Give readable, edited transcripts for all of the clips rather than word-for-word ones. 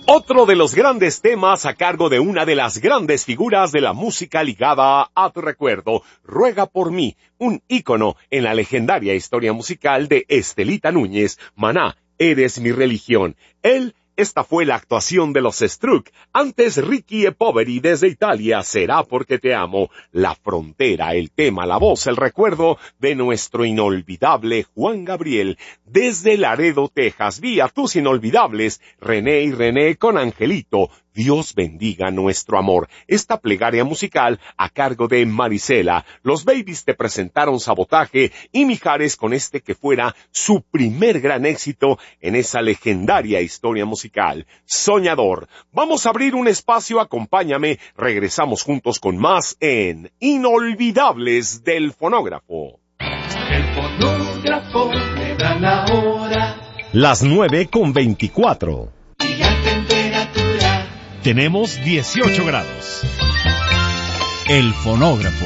Otro de los grandes temas a cargo de una de las grandes figuras de la música ligada a tu recuerdo, Ruega por mí, un ícono en la legendaria historia musical de Estelita Núñez, Maná, eres mi religión. Esta fue la actuación de los Struck, antes Ricky e Poveri desde Italia, Será porque te amo, La Frontera, el tema, la voz, el recuerdo de nuestro inolvidable Juan Gabriel, desde Laredo, Texas, vía tus inolvidables, René y René con Angelito, Dios bendiga nuestro amor. Esta plegaria musical a cargo de Marisela. Los Babies te presentaron Sabotaje y Mijares con este que fuera su primer gran éxito en esa legendaria historia musical, Soñador. Vamos a abrir un espacio, acompáñame, regresamos juntos con más en Inolvidables del Fonógrafo. El fonógrafo me da la hora. Las 9:24. Y la temperatura. Tenemos 18 grados. El fonógrafo.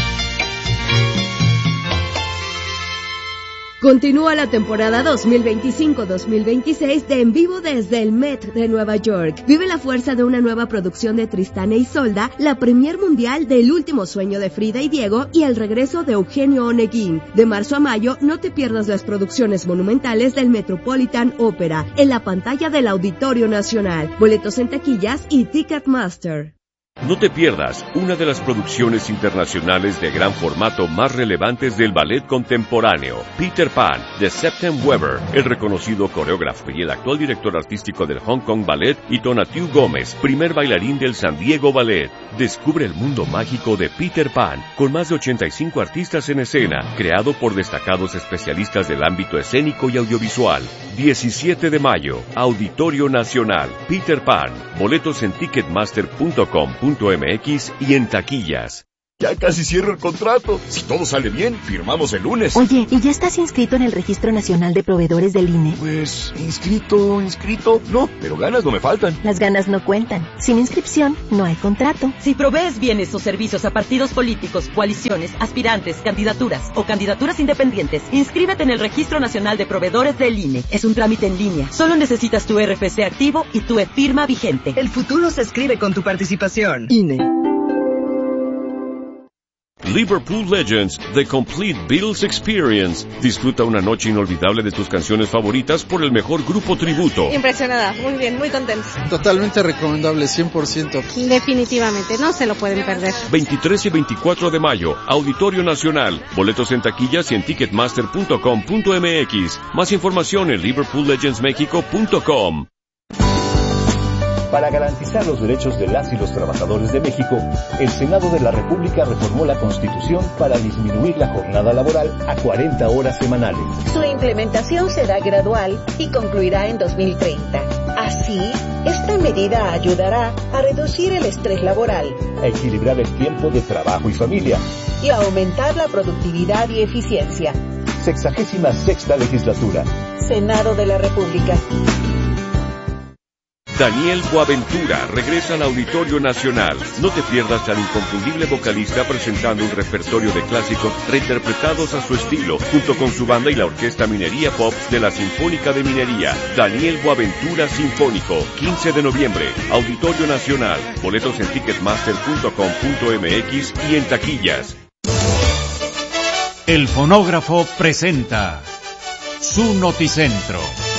Continúa la temporada 2025-2026 de En Vivo desde el Met de Nueva York. Vive la fuerza de una nueva producción de Tristán e Isolda, la premier mundial del Último Sueño de Frida y Diego y el regreso de Eugenio Oneguín. De marzo a mayo, no te pierdas las producciones monumentales del Metropolitan Opera en la pantalla del Auditorio Nacional. Boletos en taquillas y Ticketmaster. No te pierdas una de las producciones internacionales de gran formato más relevantes del ballet contemporáneo, Peter Pan, de Septem Weber, el reconocido coreógrafo y el actual director artístico del Hong Kong Ballet, y Tonatiuh Gómez, primer bailarín del San Diego Ballet. Descubre el mundo mágico de Peter Pan, con más de 85 artistas en escena, creado por destacados especialistas del ámbito escénico y audiovisual. 17 de mayo, Auditorio Nacional, Peter Pan. Boletos en ticketmaster.com.mx y en taquillas. Ya casi cierro el contrato. Si todo sale bien, firmamos el lunes. Oye, ¿y ya estás inscrito en el Registro Nacional de Proveedores del INE? Pues, inscrito. No, pero ganas no me faltan. Las ganas no cuentan. Sin inscripción, no hay contrato. Si provees bienes o servicios a partidos políticos, coaliciones, aspirantes, candidaturas o candidaturas independientes, inscríbete en el Registro Nacional de Proveedores del INE. Es un trámite en línea. Solo necesitas tu RFC activo y tu e-firma vigente. El futuro se escribe con tu participación. INE. Liverpool Legends, The Complete Beatles Experience. Disfruta una noche inolvidable de tus canciones favoritas por el mejor grupo tributo. Impresionada, muy bien, muy contenta. Totalmente recomendable, 100%. Definitivamente, no se lo pueden perder. 23 y 24 de mayo, Auditorio Nacional. Boletos en taquillas y en ticketmaster.com.mx. Más información en liverpoollegendsmexico.com. Para garantizar los derechos de las y los trabajadores de México, el Senado de la República reformó la Constitución para disminuir la jornada laboral a 40 horas semanales. Su implementación será gradual y concluirá en 2030. Así, esta medida ayudará a reducir el estrés laboral, a equilibrar el tiempo de trabajo y familia, y a aumentar la productividad y eficiencia. 66ª legislatura. Senado de la República. Daniel Boaventura regresa al Auditorio Nacional. No te pierdas al inconfundible vocalista presentando un repertorio de clásicos reinterpretados a su estilo, junto con su banda y la Orquesta Minería Pop de la Sinfónica de Minería. Daniel Boaventura Sinfónico, 15 de noviembre, Auditorio Nacional. Boletos en ticketmaster.com.mx y en taquillas. El fonógrafo presenta su Noticentro.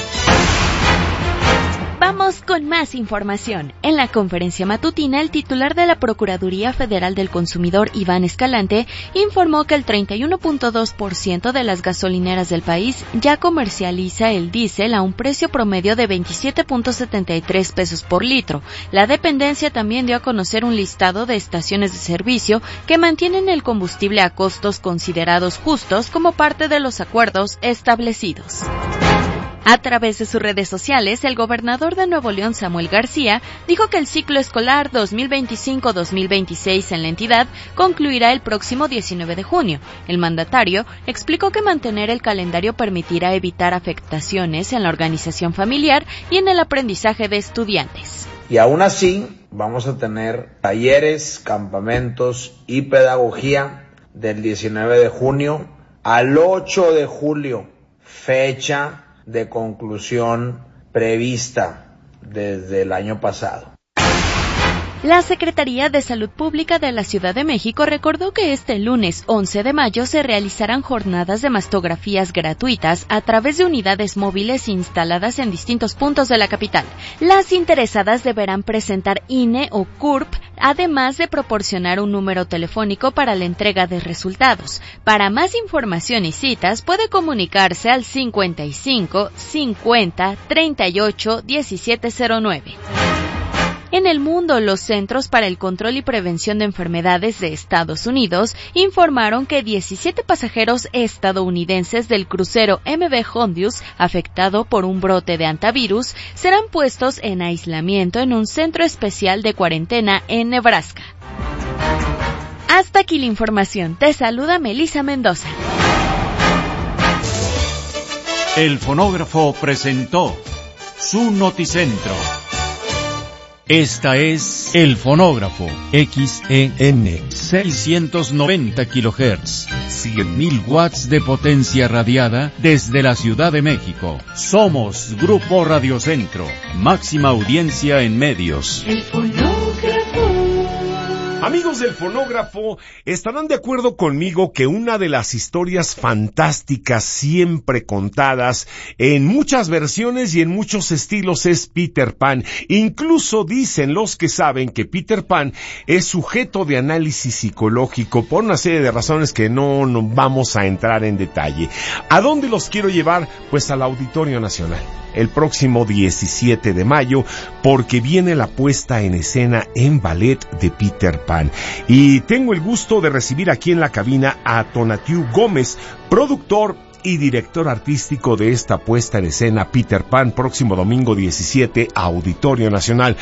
Vamos con más información. En la conferencia matutina, el titular de la Procuraduría Federal del Consumidor, Iván Escalante, informó que el 31.2% de las gasolineras del país ya comercializa el diésel a un precio promedio de 27.73 pesos por litro. La dependencia también dio a conocer un listado de estaciones de servicio que mantienen el combustible a costos considerados justos como parte de los acuerdos establecidos. A través de sus redes sociales, el gobernador de Nuevo León, Samuel García, dijo que el ciclo escolar 2025-2026 en la entidad concluirá el próximo 19 de junio. El mandatario explicó que mantener el calendario permitirá evitar afectaciones en la organización familiar y en el aprendizaje de estudiantes. Y aún así, vamos a tener talleres, campamentos y pedagogía del 19 de junio al 8 de julio, fecha de conclusión prevista desde el año pasado. La Secretaría de Salud Pública de la Ciudad de México recordó que este lunes 11 de mayo se realizarán jornadas de mastografías gratuitas a través de unidades móviles instaladas en distintos puntos de la capital. Las interesadas deberán presentar INE o CURP, además de proporcionar un número telefónico para la entrega de resultados. Para más información y citas puede comunicarse al 55 50 38 1709. En el mundo, los Centros para el Control y Prevención de Enfermedades de Estados Unidos informaron que 17 pasajeros estadounidenses del crucero MV Hondius, afectado por un brote de hantavirus, serán puestos en aislamiento en un centro especial de cuarentena en Nebraska. Hasta aquí la información. Te saluda Melissa Mendoza. El fonógrafo presentó su noticentro. Esta es El Fonógrafo, XEN, 690 kHz, 100.000 watts de potencia radiada desde la Ciudad de México. Somos Grupo Radio Centro, máxima audiencia en medios. El Fonógrafo. Amigos del Fonógrafo, estarán de acuerdo conmigo que una de las historias fantásticas siempre contadas en muchas versiones y en muchos estilos es Peter Pan. Incluso dicen los que saben que Peter Pan es sujeto de análisis psicológico por una serie de razones que no vamos a entrar en detalle. ¿A dónde los quiero llevar? Pues al Auditorio Nacional. El próximo 17 de mayo, porque viene la puesta en escena en ballet de Peter Pan. Y tengo el gusto de recibir aquí en la cabina a Tonatiuh Gómez, productor y director artístico de esta puesta en escena Peter Pan, próximo domingo 17, Auditorio Nacional.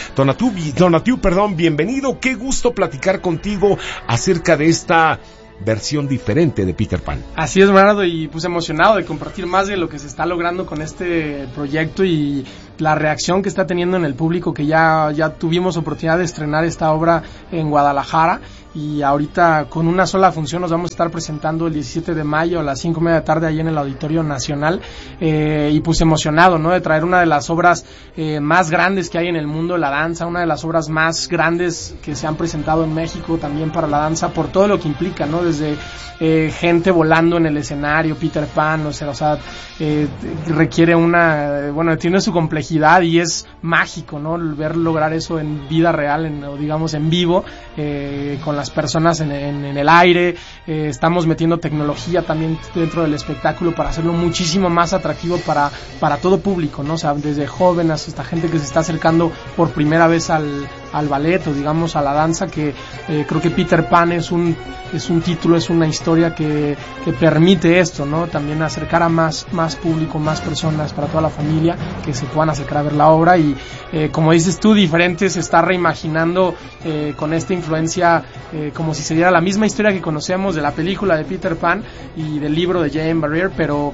Tonatiuh, bienvenido. Qué gusto platicar contigo acerca de esta versión diferente de Peter Pan. Así es, Bernardo, y pues emocionado de compartir más de lo que se está logrando con este proyecto y la reacción que está teniendo en el público, que ya tuvimos oportunidad de estrenar esta obra en Guadalajara, y ahorita con una sola función nos vamos a estar presentando el 17 de mayo a las 5:30 de la tarde ahí en el Auditorio Nacional, y pues emocionado, ¿no?, de traer una de las obras más grandes que hay en el mundo de la danza, una de las obras más grandes que se han presentado en México también para la danza, por todo lo que implica, ¿no?, desde gente volando en el escenario, Peter Pan, o sea, requiere tiene su complejidad y es mágico, ¿no?, ver lograr eso en vida real, en vivo, con las personas en el aire. Estamos metiendo tecnología también dentro del espectáculo para hacerlo muchísimo más atractivo para todo público, ¿no? O sea, desde jóvenes hasta gente que se está acercando por primera vez al ballet o digamos a la danza, que creo que Peter Pan es un título, es una historia que permite esto, ¿no? También acercar a más público, más personas, para toda la familia, que se puedan acercar a ver la obra. Y como dices tú, diferente, se está reimaginando con esta influencia, como si se diera la misma historia que conocemos de la película de Peter Pan y del libro de Jane Barrier, pero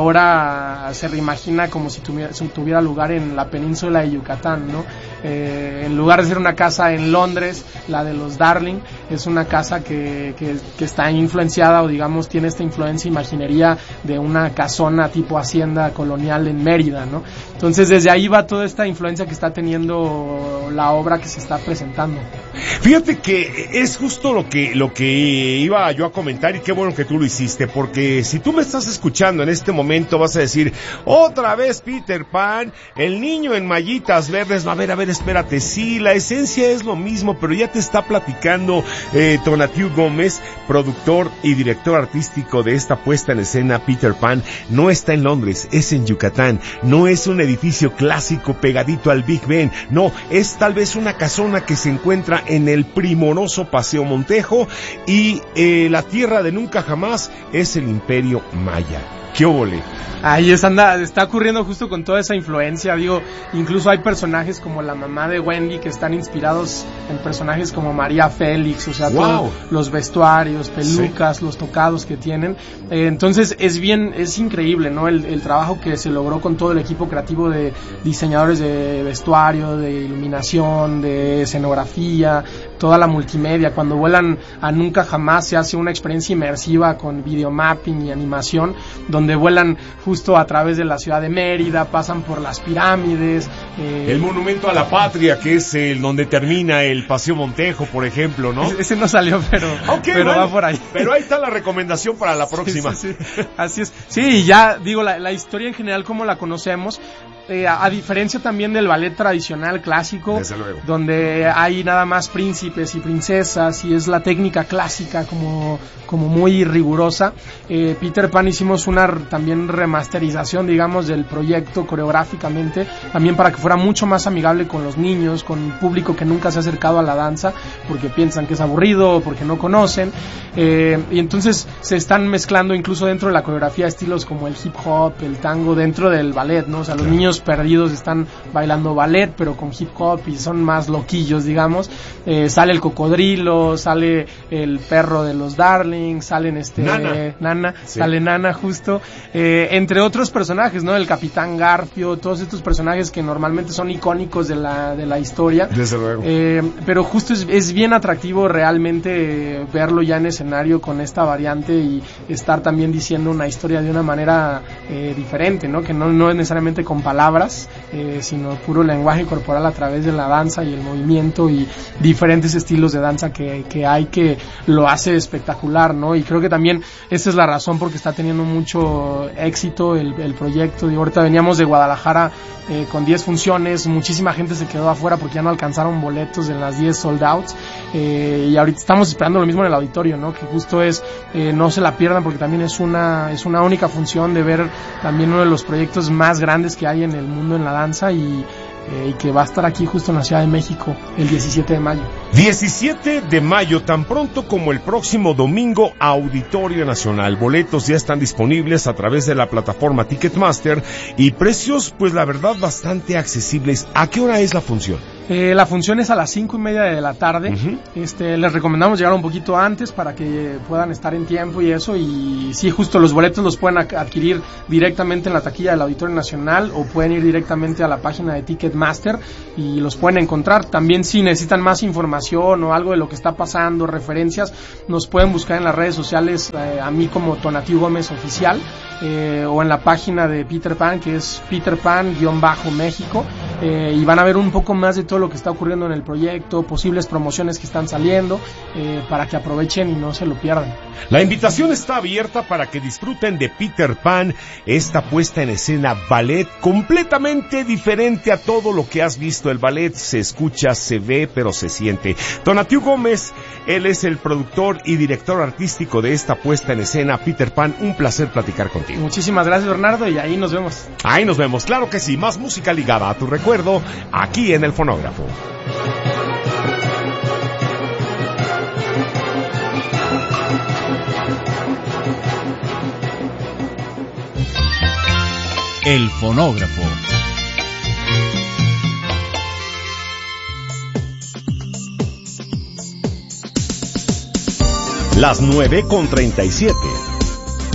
ahora se reimagina como si tuviera lugar en la península de Yucatán, ¿no? En lugar de ser una casa en Londres, la de los Darling, es una casa que está influenciada, o digamos tiene esta influencia, imaginería de una casona tipo hacienda colonial en Mérida, ¿no? Entonces desde ahí va toda esta influencia que está teniendo la obra que se está presentando. Fíjate que es justo lo que iba yo a comentar, y qué bueno que tú lo hiciste, porque si tú me estás escuchando en este momento vas a decir, otra vez Peter Pan, el niño en mallitas verdes. A ver, espérate, sí, la esencia es lo mismo, pero ya te está platicando Tonatiuh Gómez, productor y director artístico de esta puesta en escena Peter Pan. No está en Londres, es en Yucatán. No es un edificio clásico pegadito al Big Ben, no, es tal vez una casona que se encuentra en el primoroso Paseo Montejo, y la tierra de nunca jamás es el Imperio Maya. ¡Qué óvole! Ahí está ocurriendo justo con toda esa influencia, digo, incluso hay personajes como la mamá de Wendy que están inspirados en personajes como María Félix, o sea, wow, todos los vestuarios, pelucas, sí, los tocados que tienen. Entonces es increíble, ¿no? El trabajo que se logró con todo el equipo creativo de diseñadores de vestuario, de iluminación, de escenografía, toda la multimedia. Cuando vuelan a Nunca Jamás se hace una experiencia inmersiva con videomapping y animación, donde vuelan justo a través de la ciudad de Mérida, pasan por las pirámides. El Monumento a la Patria, que es el donde termina el Paseo Montejo, por ejemplo, ¿no? Ese no salió, pero va por ahí. Pero ahí está la recomendación para la próxima. Sí. Así es. Sí, y ya digo, la historia en general como la conocemos, a diferencia también del ballet tradicional clásico, donde hay nada más príncipes y princesas y es la técnica clásica como muy rigurosa, Peter Pan hicimos una también remasterización, digamos, del proyecto coreográficamente, también para que fuera mucho más amigable con los niños, con un público que nunca se ha acercado a la danza porque piensan que es aburrido o porque no conocen, y entonces se están mezclando incluso dentro de la coreografía estilos como el hip hop, el tango dentro del ballet, ¿no? O sea, los niños perdidos están bailando ballet pero con hip hop y son más loquillos, digamos. Sale el cocodrilo, sale el perro de los Darlings, salen Nana, sí. Sale Nana justo, entre otros personajes, ¿no? El Capitán Garfio, todos estos personajes que normalmente son icónicos de la historia. Desde luego. Pero justo es bien atractivo realmente verlo ya en escenario con esta variante y estar también diciendo una historia de una manera diferente, ¿no? Que no es necesariamente con palabras, sino puro lenguaje corporal a través de la danza y el movimiento y diferentes estilos de danza que hay, que lo hace espectacular, ¿no? Y creo que también esa es la razón porque está teniendo mucho éxito el proyecto. Y ahorita veníamos de Guadalajara con 10 funciones, muchísima gente se quedó afuera porque ya no alcanzaron boletos en las 10 sold outs, y ahorita estamos esperando lo mismo en el auditorio, ¿no? Que justo no se la pierdan porque también es una única función de ver también uno de los proyectos más grandes que hay en el mundo en la danza y que va a estar aquí justo en la Ciudad de México el 17 de mayo. 17 de mayo, tan pronto como el próximo domingo, Auditorio Nacional. Boletos ya están disponibles a través de la plataforma Ticketmaster y precios, pues la verdad, bastante accesibles. ¿A qué hora es la función? La función es a las 5:30 de la tarde. Les recomendamos llegar un poquito antes para que puedan estar en tiempo y eso. Y sí, justo los boletos los pueden adquirir directamente en la taquilla del Auditorio Nacional o pueden ir directamente a la página de Ticketmaster y los pueden encontrar. También si necesitan más información o algo de lo que está pasando, referencias, nos pueden buscar en las redes sociales, a mí como Tonatiu Gómez Oficial, o en la página de Peter Pan, que es Peter Pan-México, y van a ver un poco más de todo lo que está ocurriendo en el proyecto, posibles promociones que están saliendo, para que aprovechen y no se lo pierdan. La invitación está abierta para que disfruten de Peter Pan, esta puesta en escena ballet completamente diferente a todo lo que has visto. El ballet se escucha, se ve, pero se siente. Tonatiu Gómez, él es el productor y director artístico de esta puesta en escena Peter Pan. Un placer platicar contigo. Muchísimas gracias, Bernardo, y ahí nos vemos. Ahí nos vemos, claro que sí. Más música ligada a tu recuerdo aquí en El Fonógrafo. El Fonógrafo. Las 9:37.